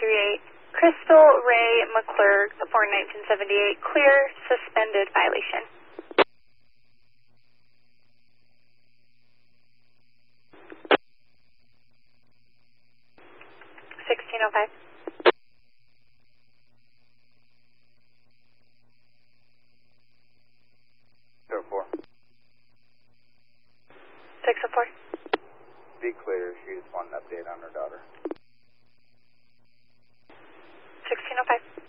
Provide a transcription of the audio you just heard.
238. Crystal Ray McClurg, the 1978, clear, suspended violation. 1605. 04. 604. Be clear, she just wanted an update on her daughter. 1605.